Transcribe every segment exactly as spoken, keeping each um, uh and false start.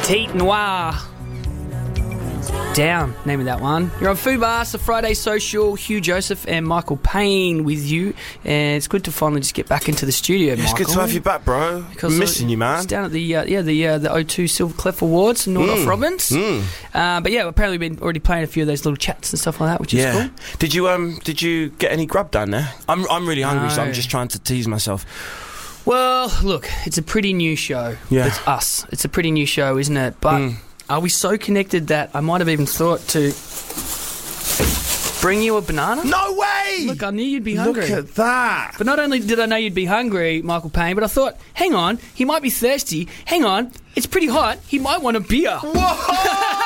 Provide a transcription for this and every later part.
Petite Noir. Down, name of that one. You're on Fubar, the Friday Social. Hugh Joseph and Michael Payne with you, and it's good to finally just get back into the studio. It's Michael. good to have you back, bro. Because I'm missing you, man. It's down at the uh, yeah the uh, the O two Silver Clef Awards in North mm. Robbins. Mm. Uh, but yeah, apparently we've been already playing a few of those little chats and stuff like that, which is yeah. cool. Did you um did you get any grub down there? I'm I'm really hungry, no. so I'm just trying to tease myself. Well, look, it's a pretty new show. Yeah. It's us. It's a pretty new show, isn't it? But. Mm. Are we so connected that I might have even thought to bring you a banana? No way! Look, I knew you'd be hungry. Look at that. But not only did I know you'd be hungry, Michael Payne, but I thought, hang on, he might be thirsty. Hang on, it's pretty hot. He might want a beer. Whoa!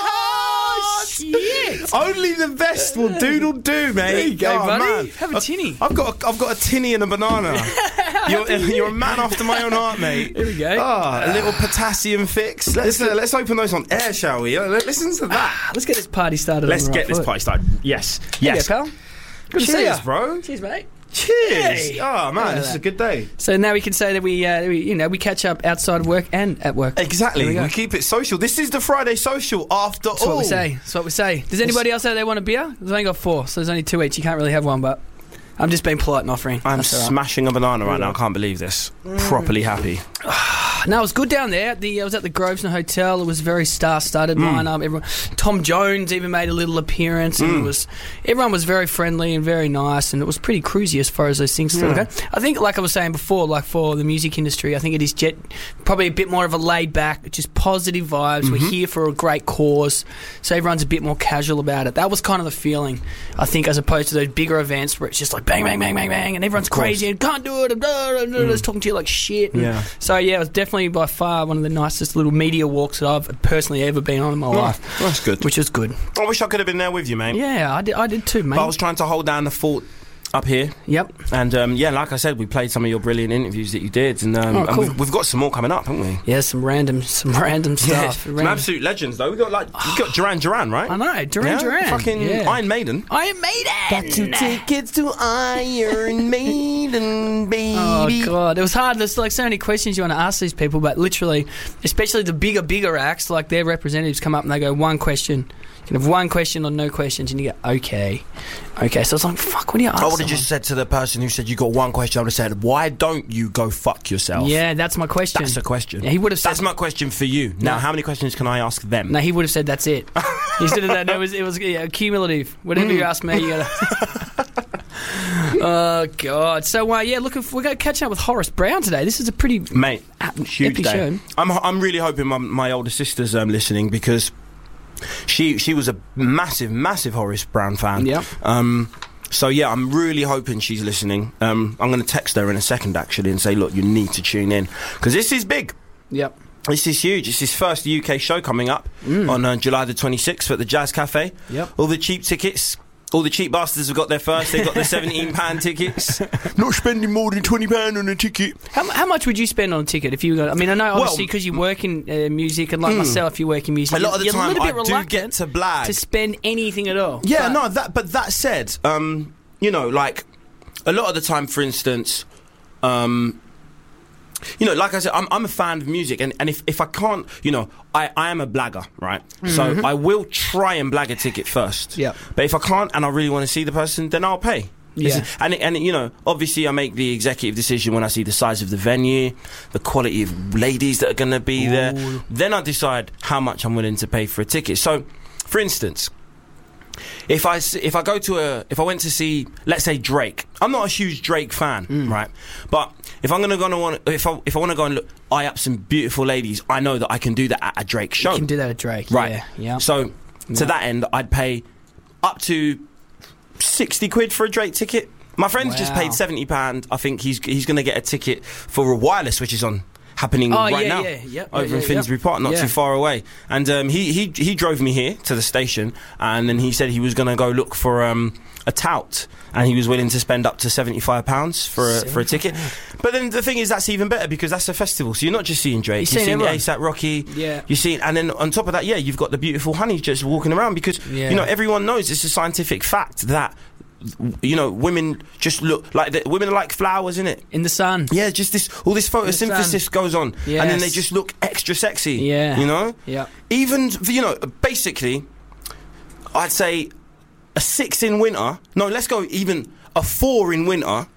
Shit! Only the best will doodle do, mate. There you go, oh, buddy. Man. Have a tinny. I've got a, I've got a tinny and a banana. You're, you're a man after my own heart, mate. Here we go. Oh, a little potassium fix. Let's uh, let's open those on air, shall we? Uh, listen to that. Let's get this party started. Let's on the get right this foot. party started. Yes, yes, There you go, pal. Good Cheers, to see you, bro. Cheers, mate. Cheers. Hey. Oh man, this is a good day. So now we can say that we, uh, we, you know, we catch up outside of work and at work. Exactly. We, we keep it social. This is the Friday Social. After That's all, what we say. That's what we say. Does anybody else out there want a beer? There's only got four, so there's only two each. You can't really have one, but I'm just being polite and offering. I'm That's smashing right. a banana right now. I can't believe this. Mm. Properly happy. No, it was good down there. The, I was at the Grosvenor Hotel. It was very star-studded mm. lineup. Everyone, Tom Jones even made a little appearance. And mm. it was everyone was very friendly and very nice, and it was pretty cruisy as far as those things yeah. go. I think, like I was saying before, like for the music industry, I think it is jet, probably a bit more of a laid-back, just positive vibes. Mm-hmm. We're here for a great cause, so everyone's a bit more casual about it. That was kind of the feeling, I think, as opposed to those bigger events where it's just like bang, bang, bang, bang, bang, and everyone's crazy and can't do it, and blah, blah, blah, mm. talking to you like shit. And yeah. So yeah, it was definitely by far one of the nicest little media walks that I've personally ever been on in my oh, life. That's good. Which was good. I wish I could have been there with you, mate. Yeah, I did, I did too, mate. But I was trying to hold down the fort up here. Yep. And um, yeah, like I said, we played some of your brilliant interviews that you did, and, um, oh, cool. and we've, we've got some more coming up, haven't we? Yeah, some random, some random stuff. Yeah, random. some absolute legends though. We got like we got Duran Duran, right? I know, Duran yeah? Duran. Fucking yeah. Iron Maiden. Iron Maiden. Got two tickets to Iron Maiden, baby. Oh god, it was hard. There's like so many questions you want to ask these people, but literally, especially the bigger, bigger acts, like their representatives come up and they go one question. You can have one question or no questions, and you go, okay. Okay, so it's like, fuck, what do you ask? I would have just said to the person who said you got one question, I would have said, why don't you go fuck yourself? Yeah, that's my question. That's the question. Yeah, he would have said, that's my question for you. Now, no. how many questions can I ask them? No, he would have said, that's it. He said that it was, it was yeah, cumulative. Whatever mm. you ask me, you gotta... Oh, God. So, uh, yeah, look, we're going to catch up with Horace Brown today. This is a pretty... Mate, huge day. Show. I'm, I'm really hoping my, my older sister's um, listening, because... She she was a massive, massive Horace Brown fan. Yeah. Um, so, yeah, I'm really hoping she's listening. Um, I'm going to text her in a second, actually, and say, look, you need to tune in. Because this is big. Yep. This is huge. It's his first U K show coming up mm. on uh, July the twenty-sixth at the Jazz Cafe. Yep. All the cheap tickets... All the cheap bastards have got there first. They've got the seventeen pound tickets. Not spending more than twenty pounds on a ticket. How, how much would you spend on a ticket if you got... I mean, I know, obviously, because well, you work in uh, music, and like mm, myself, you work in music. A lot of the you're time, a little bit I reluctant do get to blag. to spend anything at all. Yeah, but no, that. But that said, um, you know, like, a lot of the time, for instance... Um, You know, like I said, I'm, I'm a fan of music, and, and if, if I can't, you know, I, I am a blagger, right? Mm-hmm. So I will try and blag a ticket first. Yeah. But if I can't and I really want to see the person, then I'll pay. Yeah. And, and, you know, obviously I make the executive decision when I see the size of the venue, the quality of ladies that are going to be Ooh. there. Then I decide how much I'm willing to pay for a ticket. So, for instance... If I, if I go to a... If I went to see, let's say, Drake. I'm not a huge Drake fan, mm. right? But if I'm going to go and want... If I, if I want to go and look, eye up some beautiful ladies, I know that I can do that at a Drake show. You can do that at Drake, right? Yeah. yeah. So, yeah. to that end, I'd pay up to sixty quid for a Drake ticket. My friend's wow. just paid seventy pounds. I think he's he's going to get a ticket for a Wireless, which is on... happening oh, right yeah, now yeah, yeah, over yeah, in yeah, Finsbury yeah. Park, not yeah. too far away. And um, he, he he drove me here to the station, and then he said he was going to go look for um, a tout, and he was willing to spend up to seventy-five pounds for a, for a ticket. But then the thing is, that's even better, because that's a festival, so you're not just seeing Drake, you're, you're seeing ASAP Rocky, yeah. you're seeing, and then on top of that, yeah, you've got the beautiful honeys just walking around, because yeah. you know, everyone knows it's a scientific fact that you know, women just look like the, women are like flowers, innit? In the sun. Yeah, just this all this photosynthesis goes on, Yes. and then they just look extra sexy. Yeah. You know. Yeah. Even you know, basically, I'd say a six in winter. No, let's go even a four in winter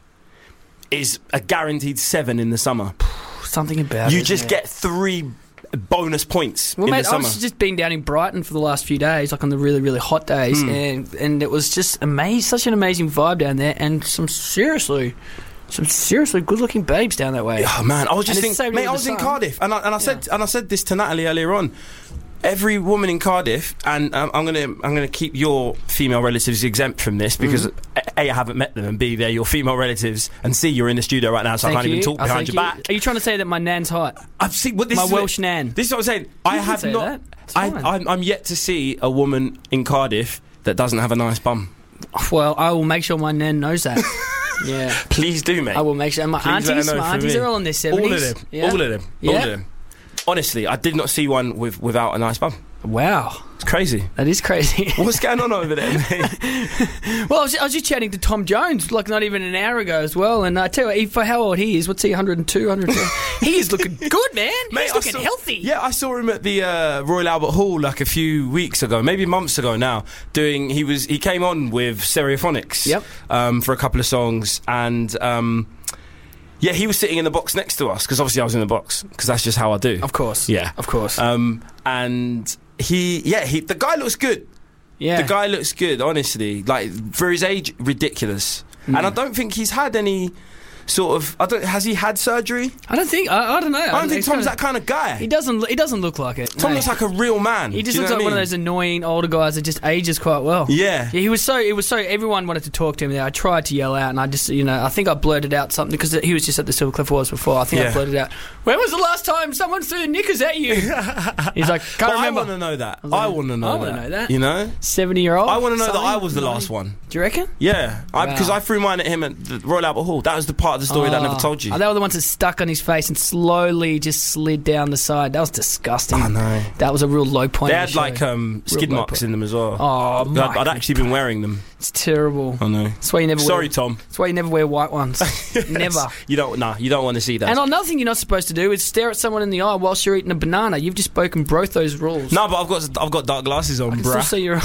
is a guaranteed seven in the summer. Something about You it. just yeah. get three bonus points Well, in mate, the I summer. was just been down in Brighton for the last few days, like on the really, really hot days, Mm. and and it was just amazing, such an amazing vibe down there, and some seriously, some seriously good-looking babes down that way. Oh man, I was just And it's thinking, so mate, near I the was in sun. Cardiff, and I, and I said and I said this to Natalie earlier on. Every woman in Cardiff, and um, I'm gonna I'm gonna keep your female relatives exempt from this because Mm. A, I haven't met them, and B, they're your female relatives, and C, you're in the studio right now, so Thank I can't you. even talk I behind thank your you. back. Are you trying to say that my nan's hot? I've seen what this My is Welsh what, nan. This is what I'm saying. I can have say not. that. It's I, fine. I'm, I'm yet to see a woman in Cardiff that doesn't have a nice bum. Well, I will make sure my nan knows that. Yeah. Please do, mate. I will make sure. And my Please let aunties, her know my from aunties me. are all in their seventies. All of them. Yeah. All of them. Yeah. All of them. Honestly, I did not see one with without a nice bum. Wow. It's crazy. That is crazy. What's going on over there, mate? Well, I was, I was just chatting to Tom Jones, like not even an hour ago as well, and I tell you, what, for how old he is, what's he, one hundred two, one hundred three? He is looking good, man. Mate, He's I looking saw- healthy. Yeah, I saw him at the uh, Royal Albert Hall like a few weeks ago, maybe months ago now. Doing, he was he came on with Stereophonics, Yep. um, for a couple of songs, and um, yeah, he was sitting in the box next to us because obviously I was in the box because that's just how I do. Of course. Yeah, Of course. um, and he, yeah, he, the guy looks good. yeah. The guy looks good, honestly. Like for his age, ridiculous. And I don't think he's had any sort of. I don't. Has he had surgery? I don't think. I, I don't know. I don't think He's Tom's kinda- that kind of guy. He doesn't. He doesn't look like it. Tom no. looks like a real man. He just Do you looks know like what one I of mean? those annoying older guys that just ages quite well. Yeah. Yeah, he was so. It was so. Everyone wanted to talk to him there. I tried to yell out, and I just, you know, I think I blurted out something because he was just at the Silver Cliff Awards before. I think Yeah. I blurted out, "When was the last time someone threw knickers at you?" He's like, "Can't But I remember." want to know that. was like, I want to know I that. wanna know that. You know? Seventy-year-old. I want to know that something? I was the No. last one. Do you reckon? Yeah. Wow. Because I threw mine at him at the Royal Albert Hall. That was the part of the story that I never Oh. told you. Oh, they were the ones that stuck on his face and slowly just slid down the side. That was disgusting. I know. That was a real low point. They in had the show. like um, Real skid low marks point. in them as well. Oh, I'd, Mike, I'd actually been wearing them. it's terrible. I know. That's why you never. Sorry, wear, Tom. That's why you never wear white ones. Never. You don't. Nah, you don't want to see that. And another thing you're not supposed to do is stare at someone in the eye whilst you're eating a banana. You've just broken both those rules. No, but I've got I've got dark glasses on, I can still bruh. see your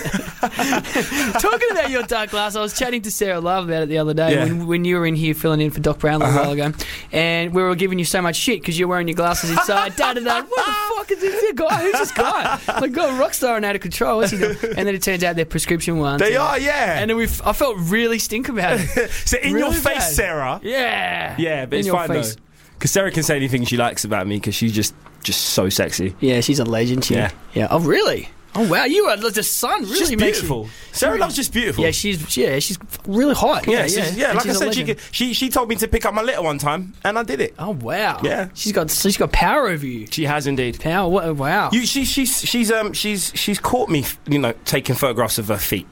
eyes. Talking about your dark glass, I was chatting to Sarah Love about it the other day Yeah. when, when you were in here filling in for Doc Brownlow Uh-huh. a while ago, and we were giving you so much shit because you're wearing your glasses inside. da da da. What the fuck is this guy? Who's this guy? Like, God, rock star and out of control. What's he doing? And then it turns out they're prescription ones. They and, are, yeah. And then we, I felt really stink about it. So in Really your face, bad. Sarah. Yeah. Yeah, but In it's your fine face. though. Because Sarah can say anything she likes about me because she's just just so sexy. Yeah, she's a legend. She. Yeah. Yeah. Oh, really? Oh, wow. You are the sun. Really She's makes beautiful. You, Sarah Love's just beautiful. yeah, she's yeah, she's really hot. yeah, Yeah, she's- yeah. yeah. And Like I she's a said, she, legend. could, she she told me to pick up my litter one time, and I did it. Oh wow. Yeah. She's got she's got power over you. She has indeed. Power. What, wow. You, she, she's, she's, um, she's, she's caught me, you know, taking photographs of her feet.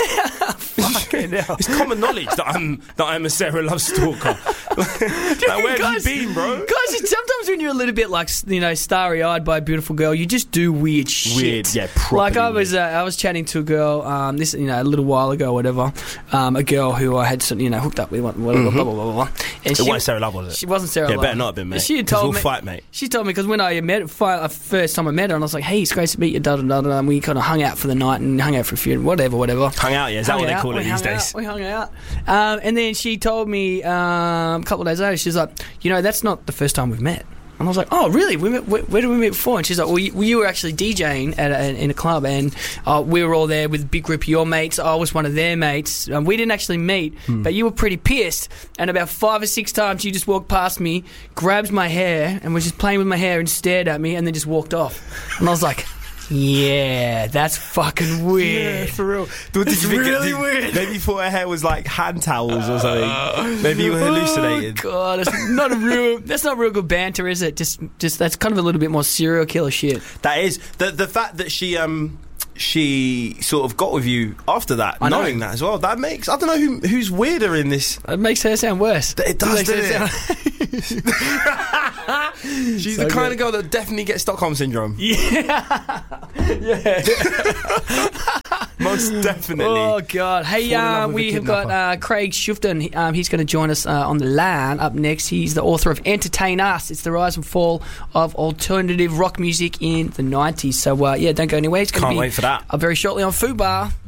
It's common knowledge that I'm that I'm a Sarah Love stalker. Like, where have you been, bro? Guys, it's sometimes when you're a little bit like, you know, starry-eyed by a beautiful girl, you just do weird shit. Weird, yeah, properly Like I was, uh, weird. I was chatting to a girl, um, this, you know, a little while ago, or whatever, um, a girl who I had, some, you know, hooked up with, whatever, blah blah blah blah. blah. And It she, wasn't Sarah Love, was it? she wasn't Sarah Yeah, Love. better not have been, mate. She had 'Cause told we'll me. fight, mate. She told me because when I met, fi- first time I met her, and I was like, "Hey, it's great to meet you." Da da da da. And we kind of hung out for the night and hung out for a few, whatever, whatever. Hung out, yeah. Is that Hung what they out, call it we these hung days? out, we hung out. Um, and then she told me um, a couple of days later, she's like, you know, that's not the first time we've met. And I was like, oh, really? We met, where, where did we meet before? And she's like, well, you, well, you were actually DJing at a, in a club, and uh, we were all there with a big group of your mates. I was one of their mates. Um, we didn't actually meet, Hmm. but you were pretty pissed. And about five or six times, you just walked past me, grabbed my hair, and was just playing with my hair and stared at me, and then just walked off. And I was like, yeah, that's fucking weird. for real. What did It's you think? really Did- weird. Maybe you thought her hair was like hand towels or something. Maybe you were hallucinating. Oh god, that's not a real. That's not real good banter, is it? Just, just that's kind of a little bit more serial killer shit. That is the the fact that she um she sort of got with you after that, I know. knowing that as well. That makes I don't know who who's weirder in this. It makes her sound worse. It does, makes her doesn't sound- She's So the kind good. of girl that definitely gets Stockholm syndrome. Yeah. yeah. Most definitely. Oh God! Hey, Fall in love uh, with we a have got kidnapper. uh, Craig Shufton. He- Um, he's going to join us uh, on the LAN up next. He's the author of Entertain Us. It's the rise and fall of alternative rock music in the nineties. So uh, yeah, don't go anywhere. He's going to Can't be wait for that. uh, very shortly on Fubar.